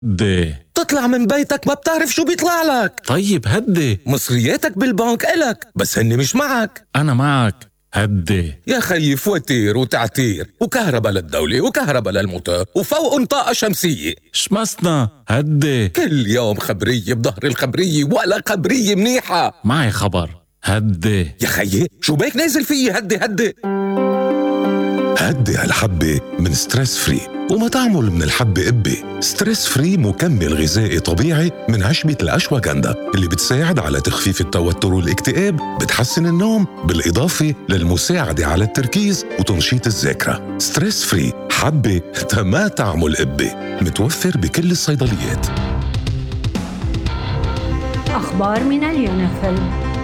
هدي. تطلع من بيتك ما بتعرف شو بيطلع لك. طيب هدي. مصرياتك بالبنك إلك بس هن مش معك. أنا معك. هدي. يا خيي فواتير وتعتير وكهرباء للدولة وكهرباء للموتور وفوق طاقة شمسية. شمسنا. هدي. كل يوم خبرية بظهر الخبرية ولا خبرية منيحة. معي خبر. هدي. يا خيي شو بيك نازل فيي؟ هدي هدي. هدي هالحبة من ستريس فري، وما تعمل من الحبة قبة. ستريس فري مكمل غذائي طبيعي من عشبة الأشواغندا اللي بتساعد على تخفيف التوتر والاكتئاب، بتحسن النوم، بالإضافة للمساعدة على التركيز وتنشيط الذاكرة. ستريس فري حبة ما تعمل قبة، متوفر بكل الصيدليات. أخبار من اليونيفيل.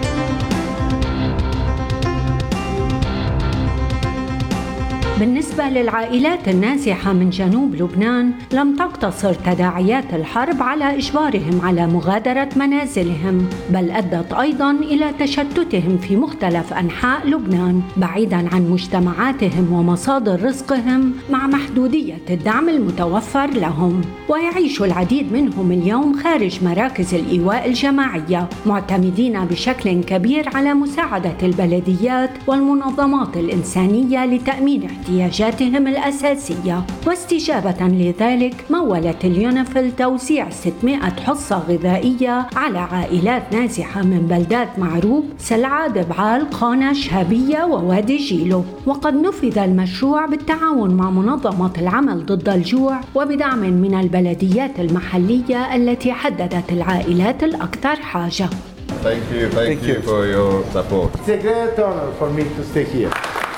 بالنسبة للعائلات النازحة من جنوب لبنان، لم تقتصر تداعيات الحرب على إجبارهم على مغادرة منازلهم، بل أدت أيضاً إلى تشتتهم في مختلف أنحاء لبنان بعيداً عن مجتمعاتهم ومصادر رزقهم مع محدودية الدعم المتوفر لهم. ويعيش العديد منهم اليوم خارج مراكز الإيواء الجماعية، معتمدين بشكل كبير على مساعدة البلديات والمنظمات الإنسانية لتأمين احتياجاتهم الأساسية. واستجابة لذلك مولت اليونيفيل توزيع 600 حصة غذائية على عائلات نازحة من بلدات معروب، سلعة، دبعال، قانا، شهابية ووادي جيلو. وقد نفذ المشروع بالتعاون مع منظمة العمل ضد الجوع وبدعم من البلديات المحلية التي حددت العائلات الأكثر حاجة. Thank you for your support. It's a great honor for me to stay here.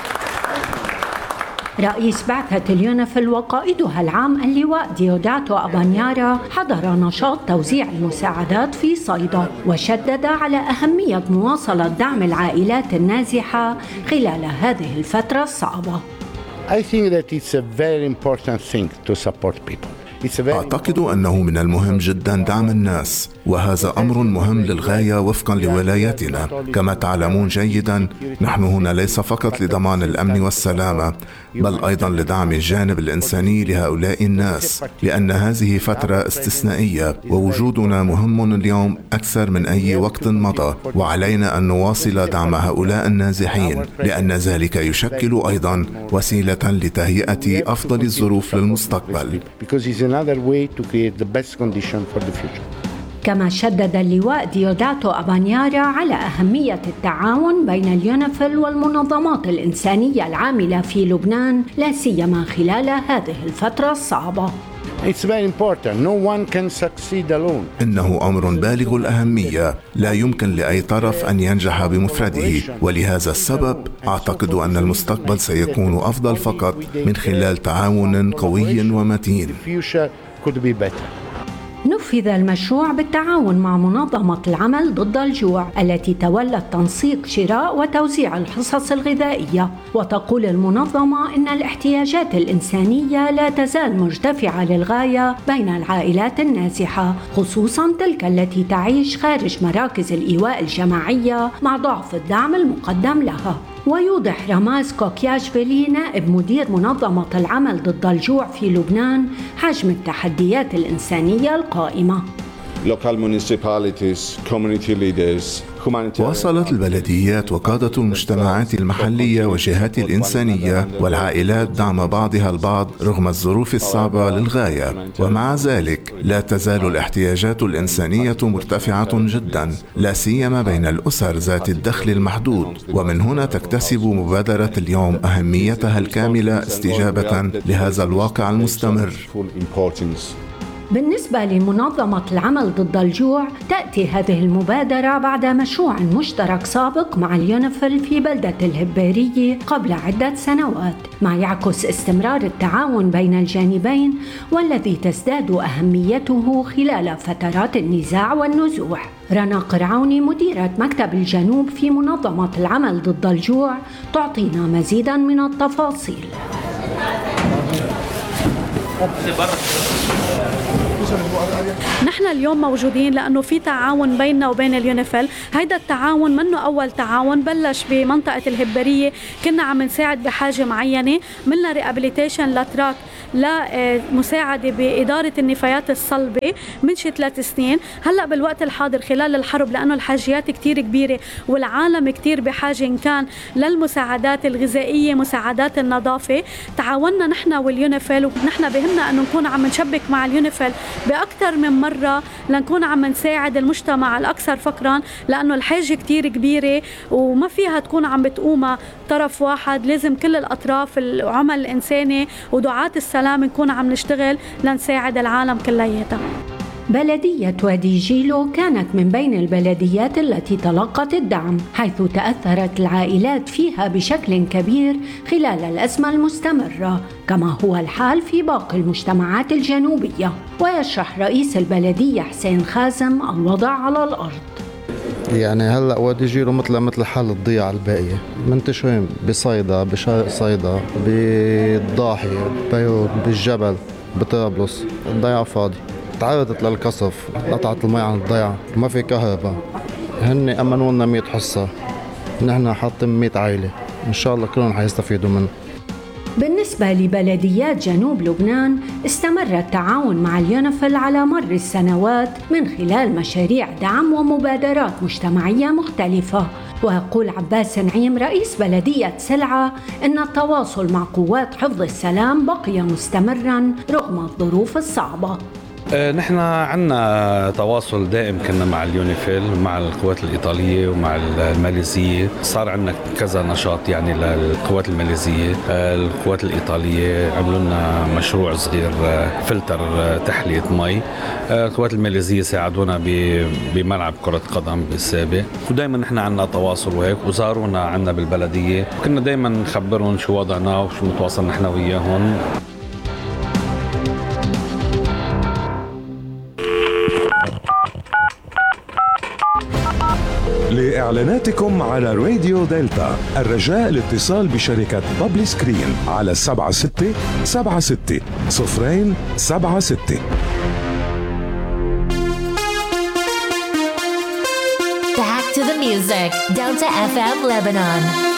رئيس بعثة اليونيفيل وقائدها العام اللواء ديوداتو أبانيارا حضر نشاط توزيع المساعدات في صيدا، وشدد على أهمية مواصلة دعم العائلات النازحة خلال هذه الفترة الصعبة. I think that it's a very important thing to support people. أعتقد أنه من المهم جدا دعم الناس، وهذا أمر مهم للغاية وفقا لولاياتنا. كما تعلمون جيدا، نحن هنا ليس فقط لضمان الأمن والسلامة، بل أيضا لدعم الجانب الإنساني لهؤلاء الناس، لأن هذه فترة استثنائية ووجودنا مهم اليوم أكثر من أي وقت مضى، وعلينا أن نواصل دعم هؤلاء النازحين، لأن ذلك يشكل أيضا وسيلة لتهيئة أفضل الظروف للمستقبل. another way to create the best condition for the future. كما شدد اللواء ديوداتو أبانيارا على أهمية التعاون بين اليونيفيل والمنظمات الإنسانية العاملة في لبنان، لا سيما خلال هذه الفترة الصعبة. It's very important. No one can succeed alone. إنه أمر بالغ الأهمية، لا يمكن لأي طرف أن ينجح بمفرده، ولهذا السبب أعتقد أن المستقبل سيكون أفضل فقط من خلال تعاون قوي ومتين. نفذ المشروع بالتعاون مع منظمة العمل ضد الجوع التي تولت تنسيق شراء وتوزيع الحصص الغذائية. وتقول المنظمة إن الاحتياجات الإنسانية لا تزال مرتفعة للغاية بين العائلات النازحة، خصوصاً تلك التي تعيش خارج مراكز الإيواء الجماعية مع ضعف الدعم المقدم لها. ويوضح راماز كوكياشفيلي نائب مدير منظمة العمل ضد الجوع في لبنان حجم التحديات الإنسانية القائمة. واصلت البلديات وقادة المجتمعات المحلية وجهات الإنسانية والعائلات دعم بعضها البعض رغم الظروف الصعبة للغاية، ومع ذلك لا تزال الاحتياجات الإنسانية مرتفعة جدا، لا سيما بين الأسر ذات الدخل المحدود. ومن هنا تكتسب مبادرة اليوم أهميتها الكاملة استجابة لهذا الواقع المستمر. بالنسبة لمنظمة العمل ضد الجوع، تأتي هذه المبادرة بعد مشروع مشترك سابق مع اليونيفيل في بلدة الهبارية قبل عدة سنوات، ما يعكس استمرار التعاون بين الجانبين والذي تزداد أهميته خلال فترات النزاع والنزوح. رنا قرعوني مديرة مكتب الجنوب في منظمة العمل ضد الجوع تعطينا مزيدا من التفاصيل. نحن اليوم موجودين لأنه في تعاون بيننا وبين اليونيفيل. هيدا التعاون منه أول تعاون، بلش بمنطقة الهبارية، كنا عم نساعد بحاجة معينة، ملنا ريابيليتيشن لتراك لمساعدة بإدارة النفايات الصلبة من شي 3 سنين. هلأ بالوقت الحاضر خلال الحرب، لأنه الحاجيات كتير كبيرة والعالم كتير بحاجة إن كان للمساعدات الغذائية، مساعدات النظافة، تعاوننا نحن واليونيفيل، ونحن بهمنا أنه نكون عم نشبك مع اليونيفيل بأكثر من مرة لنكون عم نساعد المجتمع الأكثر فقرا، لأنه الحاجة كتير كبيرة وما فيها تكون عم بتقوم طرف واحد. لازم كل الأطراف، العمل الإنساني ودعاة السلام، نكون عم نشتغل لنساعد العالم كلياتها. بلدية وادي جيلو كانت من بين البلديات التي تلقت الدعم، حيث تأثرت العائلات فيها بشكل كبير خلال الأزمة المستمرة، كما هو الحال في باقي المجتمعات الجنوبية. ويشرح رئيس البلدية حسين خازم الوضع على الأرض. يعني هلأ وادي جيلو مثل حال الضيعة الباقية، منتشرين بصيدا، بشرق صيدا، بالضاحية، بيروت، بالجبل، بطرابلس. الضيعة فاضي، تعرضت للقصف، قطعت المي عن الضيعة، ما في كهرباء. هن أمنوا لنا 100 حصة، نحن حاطين 100 عائلة، إن شاء الله كلهم حيستفيدوا منه. بالنسبة لبلديات جنوب لبنان، استمر التعاون مع اليونيفيل على مر السنوات من خلال مشاريع دعم ومبادرات مجتمعية مختلفة. ويقول عباس نعيم رئيس بلدية سلعة إن التواصل مع قوات حفظ السلام بقي مستمراً رغم الظروف الصعبة. نحن عنا تواصل دائم كنا مع اليونيفيل، مع القوات الإيطالية ومع الماليزية. صار عنا كذا نشاط يعني للقوات الماليزية. القوات الإيطالية عملوا لنا مشروع صغير فلتر تحلية مي. القوات الماليزية ساعدونا بملعب كرة قدم بالسابق، ودائما نحن عنا تواصل وهيك. وزارونا عنا بالبلدية، كنا دائما نخبرهم شو وضعنا وشو نتواصل نحن وياهم. لإعلاناتكم على راديو دلتا الرجاء الاتصال بشركة بابلي سكرين على 7676 076. Back to the music. Delta FM Lebanon.